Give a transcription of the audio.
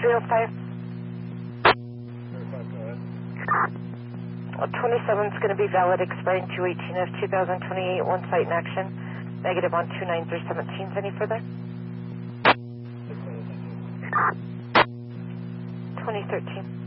305. 27 is going to be valid, expiring 2/18 of 2028. One site in action. Negative on 29017. Any further? 2013.